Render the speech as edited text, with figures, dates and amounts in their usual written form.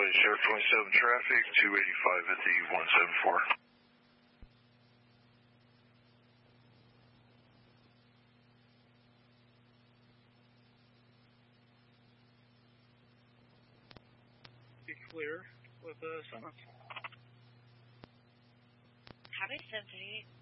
Sheriff 27 traffic, 285 at the 174. Be clear with the summons. Copy, 778.